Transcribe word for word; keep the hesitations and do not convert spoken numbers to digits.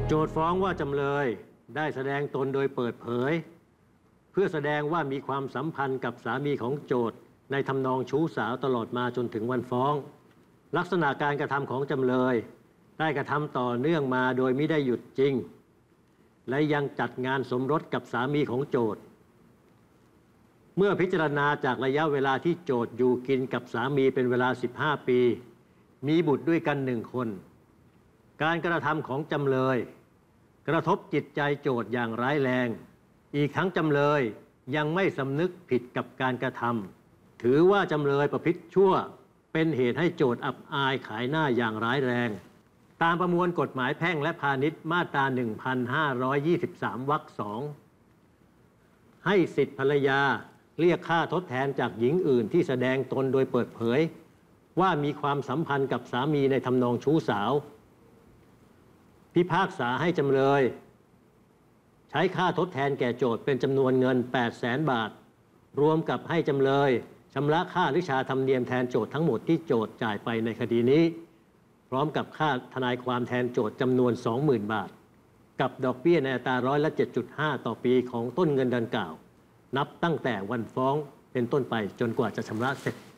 โจทก์ฟ้องว่าจำเลยได้แสดงตนโดยเปิดเผยเพื่อแสดงว่ามีความสัมพันธ์กับสามีของโจทก์ในทำนองชู้สาวตลอดมาจนถึงวันฟ้องลักษณะการกระทำของจำเลยได้กระทำต่อเนื่องมาโดยไม่ได้หยุดจริงและยังจัดงานสมรสกับสามีของโจทก์เมื่อพิจารณาจากระยะเวลาที่โจทก์อยู่กินกับสามีเป็นเวลาสิบห้าปีมีบุตรด้วยกันหนึ่งคนการกระทำของจำเลยกระทบจิตใจโจทก์อย่างร้ายแรงอีกทั้งจำเลยยังไม่สำนึกผิดกับการกระทำถือว่าจำเลยประพฤติชั่วเป็นเหตุให้โจทก์อับอายขายหน้าอย่างร้ายแรงตามประมวลกฎหมายแพ่งและพาณิชย์มาตรา หนึ่งพันห้าร้อยยี่สิบสาม วรรคสองให้สิทธิภรรยาเรียกค่าทดแทนจากหญิงอื่นที่แสดงตนโดยเปิดเผยว่ามีความสัมพันธ์กับสามีในทำนองชู้สาวพิพากษาให้จำเลยใช้ค่าทดแทนแก่โจทก์เป็นจำนวนเงิน แปดแสน บาทรวมกับให้จำเลยชำระค่าวิชาธรรมเนียมแทนโจทก์ทั้งหมดที่โจทก์จ่ายไปในคดีนี้พร้อมกับค่าทนายความแทนโจทก์จำนวน สองหมื่น บาทกับดอกเบี้ยในอัตราร้อยละ เจ็ดจุดห้า ต่อปีของต้นเงินดังกล่าวนับตั้งแต่วันฟ้องเป็นต้นไปจนกว่าจะชำระเสร็จ